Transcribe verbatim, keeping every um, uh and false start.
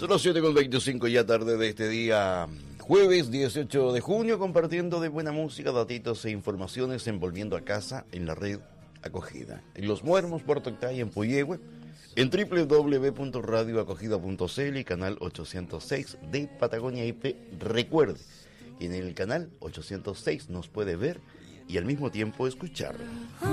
Son las siete con veinticinco ya tarde de este día, jueves dieciocho de junio, compartiendo de buena música, datitos e informaciones, envolviendo a casa en la red Acogida. En Los Muermos, Puerto Octay, en Puyehue, en doble u doble u doble u punto radio acogida punto c l y canal ochocientos seis de Patagonia I P. Recuerde que en el canal ochocientos seis nos puede ver y al mismo tiempo escuchar.